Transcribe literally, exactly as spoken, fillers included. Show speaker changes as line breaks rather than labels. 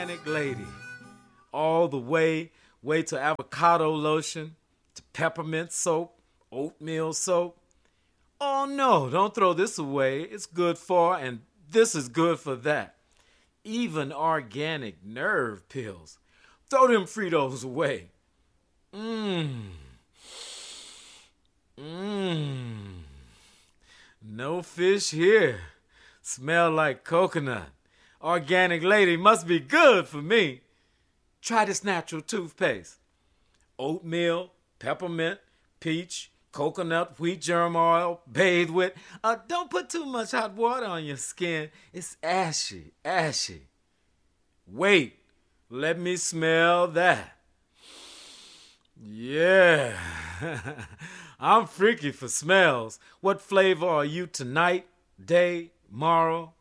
organic lady. All the way, way to avocado lotion, to peppermint soap, oatmeal soap. Oh no, don't throw this away. It's good for, and this is good for that. Even organic nerve pills. Throw them Fritos away. Mmm. Mmm. No fish here. Smell like coconut. Organic lady must be good for me. Try this natural toothpaste. Oatmeal, peppermint, peach, coconut, wheat germ oil, bathe with. Uh, don't put too much hot water on your skin. It's ashy, ashy. Wait, let me smell that. Yeah. I'm freaky for smells. What flavor are you tonight, day, tomorrow?